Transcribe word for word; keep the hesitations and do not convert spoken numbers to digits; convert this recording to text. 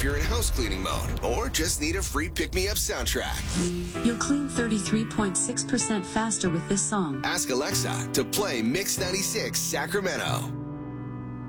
if you're in house cleaning mode or just need a free pick-me-up soundtrack. You'll clean thirty-three point six percent faster with this song. Ask Alexa to play Mix ninety-six Sacramento.